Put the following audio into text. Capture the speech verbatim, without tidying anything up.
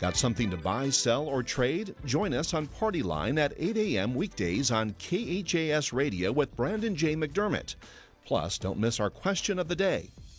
Got something to buy, sell, or trade? Join us on Party Line at eight a.m. weekdays on K H A S Radio with Brandon J. McDermott. Plus, don't miss our question of the day.